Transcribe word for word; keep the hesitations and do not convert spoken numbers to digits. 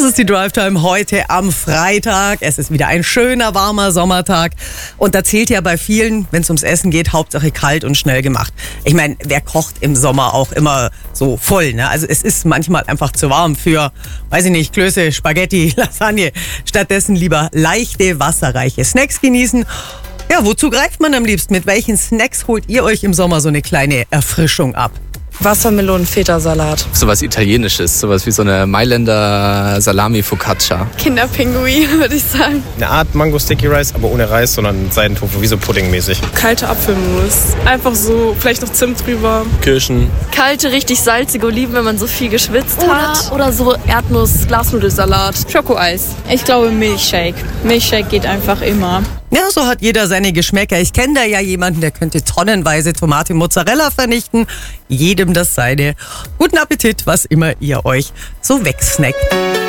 Das ist die Drive Time heute am Freitag. Es ist wieder ein schöner, warmer Sommertag. Und da zählt ja bei vielen, wenn es ums Essen geht, Hauptsache kalt und schnell gemacht. Ich meine, wer kocht im Sommer auch immer so voll, ne? Also es ist manchmal einfach zu warm für, weiß ich nicht, Klöße, Spaghetti, Lasagne. Stattdessen lieber leichte, wasserreiche Snacks genießen. Ja, wozu greift man am liebsten? Mit welchen Snacks holt ihr euch im Sommer so eine kleine Erfrischung ab? Wassermelonen-Feta-Salat. Sowas Italienisches, sowas wie so eine Mailänder Salami-Focaccia. Kinderpinguin, würde ich sagen. Eine Art Mango-Sticky-Rice, aber ohne Reis, sondern Seidentofu, wie so Pudding-mäßig. Kalte Apfelmus. Einfach so, vielleicht noch Zimt drüber. Kirschen. Kalte, richtig salzige Oliven, wenn man so viel geschwitzt oder, hat. Oder so Erdnuss-Glasnudelsalat. Schokoeis. Ich glaube Milchshake. Milchshake geht einfach immer. Ja, so hat jeder seine Geschmäcker. Ich kenne da ja jemanden, der könnte tonnenweise Tomate Mozzarella vernichten. Jedem das seine. Guten Appetit, was immer ihr euch so wegsnackt.